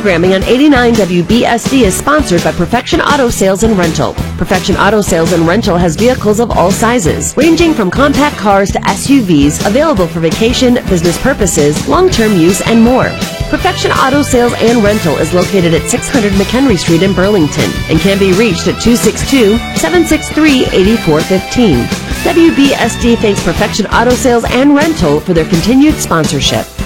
programming on 89 WBSD is sponsored by Perfection Auto Sales and Rental. Perfection Auto Sales and Rental has vehicles of all sizes, ranging from compact cars to SUVs, available for vacation, business purposes, long-term use, and more. Perfection Auto Sales and Rental is located at 600 McHenry Street in Burlington and can be reached at 262-763-8415. WBSD thanks Perfection Auto Sales and Rental for their continued sponsorship.